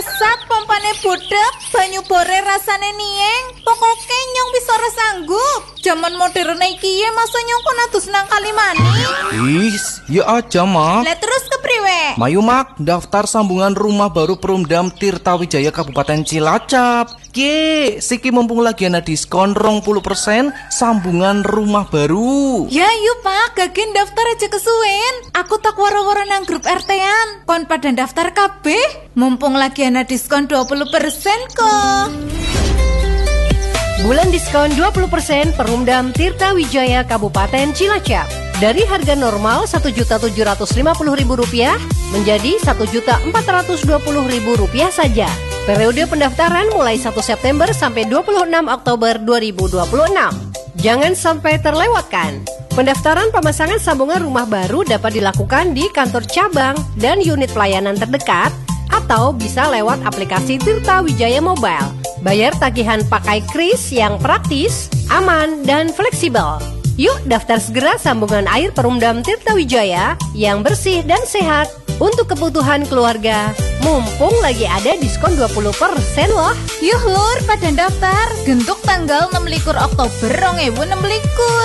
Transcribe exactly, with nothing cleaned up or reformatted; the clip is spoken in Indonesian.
Bangsat pompane budek, banyu bore rasane nieng. Pokoke nyong bisa ora sanggup. Jaman modern iki ya masa nyong kono adus nang Kalimani. Is, ya aja mak. Lah terus kepriwe? Mayu mak, daftar sambungan rumah baru Perumdam Tirtawijaya Kabupaten Cilacap. Ki, siki mumpung lagi ana diskon dua puluh persen sambungan rumah baru. Ya yuk pak, gagen daftar aja kesuwen. Aku tak waro-waro nang grup R T-an. Kon pada daftar kabeh. Mumpung lagi ana diskon dua puluh persen kok. Bulan diskon dua puluh persen Perumdam Tirtawijaya Kabupaten Cilacap. Dari harga normal satu juta tujuh ratus lima puluh ribu rupiah menjadi satu juta empat ratus dua puluh ribu rupiah saja. Periode pendaftaran mulai satu September sampai dua puluh enam Oktober dua ribu dua puluh enam. Jangan sampai terlewatkan. Pendaftaran pemasangan sambungan rumah baru dapat dilakukan di kantor cabang dan unit pelayanan terdekat atau bisa lewat aplikasi Tirtawijaya Mobile. Bayar tagihan pakai kris yang praktis, aman, dan fleksibel. Yuk daftar segera sambungan air Perumdam Tirtawijaya yang bersih dan sehat untuk kebutuhan keluarga. Mumpung lagi ada diskon dua puluh persen loh. Yuh lur pada daftar. Gentuk tanggal enam likur Oktober dua ribu enam likur.